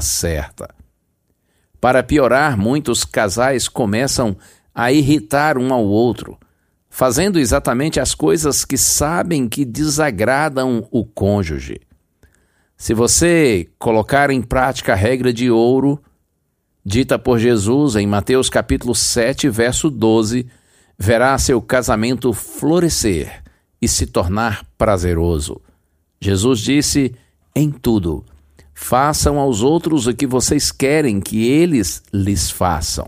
certa. Para piorar, muitos casais começam a irritar um ao outro, fazendo exatamente as coisas que sabem que desagradam o cônjuge. Se você colocar em prática a regra de ouro, dita por Jesus em Mateus capítulo 7, verso 12, verá seu casamento florescer e se tornar prazeroso. Jesus disse: em tudo, façam aos outros o que vocês querem que eles lhes façam.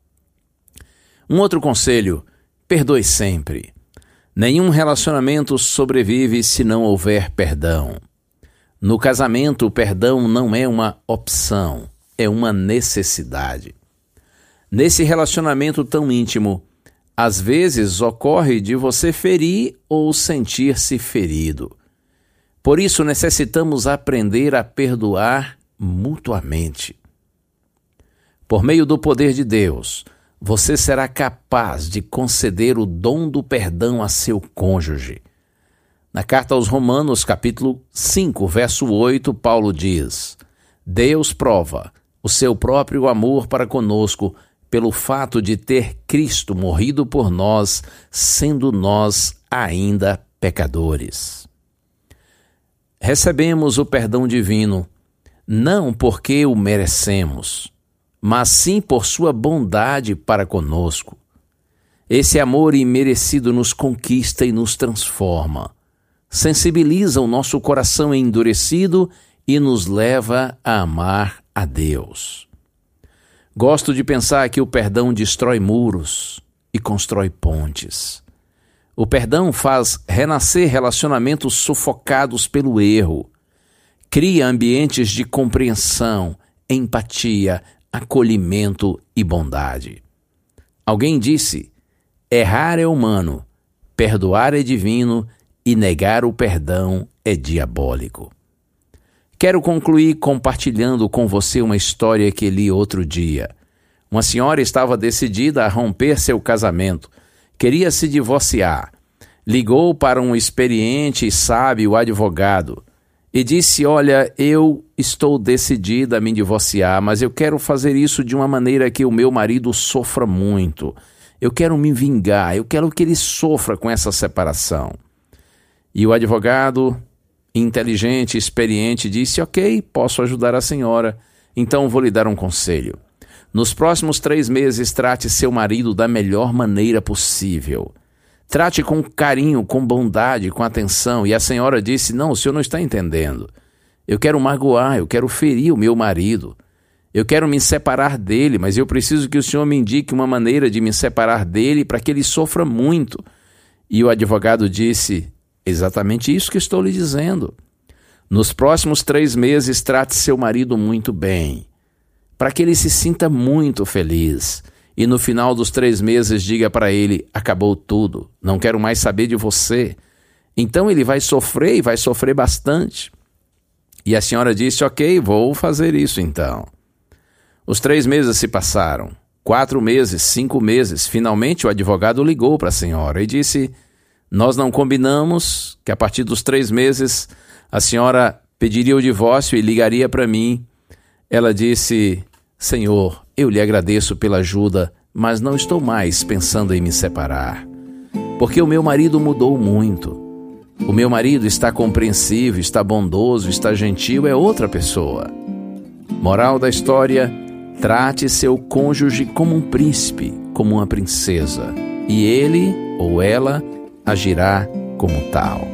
Um outro conselho: perdoe sempre. Nenhum relacionamento sobrevive se não houver perdão. No casamento, o perdão não é uma opção, é uma necessidade. Nesse relacionamento tão íntimo, às vezes ocorre de você ferir ou sentir-se ferido. Por isso, necessitamos aprender a perdoar mutuamente. Por meio do poder de Deus, você será capaz de conceder o dom do perdão a seu cônjuge. Na carta aos Romanos, capítulo 5, verso 8, Paulo diz: Deus prova o seu próprio amor para conosco pelo fato de ter Cristo morrido por nós, sendo nós ainda pecadores. Recebemos o perdão divino, não porque o merecemos, mas sim por sua bondade para conosco. Esse amor imerecido nos conquista e nos transforma, sensibiliza o nosso coração endurecido e nos leva a amar a Deus. Gosto de pensar que o perdão destrói muros e constrói pontes. O perdão faz renascer relacionamentos sufocados pelo erro, cria ambientes de compreensão, empatia, acolhimento e bondade. Alguém disse: errar é humano, perdoar é divino e negar o perdão é diabólico. Quero concluir compartilhando com você uma história que li outro dia. Uma senhora estava decidida a romper seu casamento, queria se divorciar. Ligou para um experiente e sábio advogado e disse: olha, eu estou decidida a me divorciar, mas eu quero fazer isso de uma maneira que o meu marido sofra muito. Eu quero me vingar, eu quero que ele sofra com essa separação. E o advogado, inteligente, experiente, disse: ok, posso ajudar a senhora, então vou lhe dar um conselho. Nos próximos 3 meses, trate seu marido da melhor maneira possível. Trate com carinho, com bondade, com atenção. E a senhora disse: não, o senhor não está entendendo. Eu quero magoar, eu quero ferir o meu marido. Eu quero me separar dele, mas eu preciso que o senhor me indique uma maneira de me separar dele para que ele sofra muito. E o advogado disse: exatamente isso que estou lhe dizendo. Nos próximos 3 meses, trate seu marido muito bem, para que ele se sinta muito feliz. E no final dos 3 meses, diga para ele: acabou tudo, não quero mais saber de você. Então ele vai sofrer e vai sofrer bastante. E a senhora disse: ok, vou fazer isso então. Os 3 meses se passaram, 4 meses, 5 meses. Finalmente o advogado ligou para a senhora e disse: nós não combinamos que a partir dos 3 meses a senhora pediria o divórcio e ligaria para mim. Ela disse: Senhor, eu lhe agradeço pela ajuda, mas não estou mais pensando em me separar, porque o meu marido mudou muito. O meu marido está compreensivo, está bondoso, está gentil, é outra pessoa. Moral da história: trate seu cônjuge como um príncipe, como uma princesa, e ele ou ela agirá como tal.